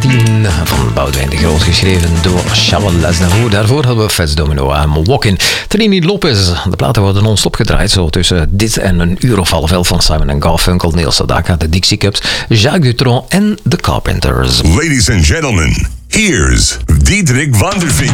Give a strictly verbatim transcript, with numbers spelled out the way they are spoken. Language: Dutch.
achttien van Boudewijn de Groot, geschreven door Charles Aznavour. Daarvoor hadden we Fats Domino en Walkin'. Trini Lopez, de platen worden non-stop gedraaid, zo tussen dit en een uur of half elf van Simon en Garfunkel, Neil Sedaka, de Dixie Cups, Jacques Dutronc en The Carpenters. Ladies and gentlemen, here's Diederik van der Vink.